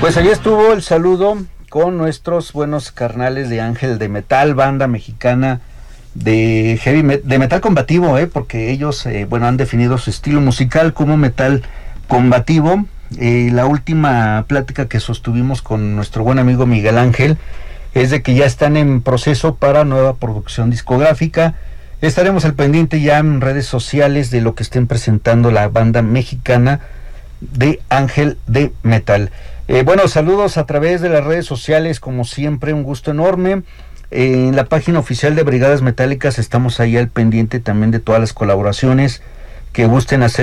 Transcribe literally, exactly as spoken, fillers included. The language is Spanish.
Pues ahí estuvo el saludo con nuestros buenos carnales de Ángel de Metal, banda mexicana de heavy met- de metal combativo, eh, porque ellos, eh, bueno, han definido su estilo musical como metal combativo. Eh, la última plática que sostuvimos con nuestro buen amigo Miguel Ángel es de que ya están en proceso para nueva producción discográfica. Estaremos al pendiente ya en redes sociales de lo que estén presentando la banda mexicana de Ángel de Metal. Eh, bueno, saludos a través de las redes sociales, como siempre, un gusto enorme. Eh, en la página oficial de Brigadas Metálicas estamos ahí al pendiente también de todas las colaboraciones que gusten hacer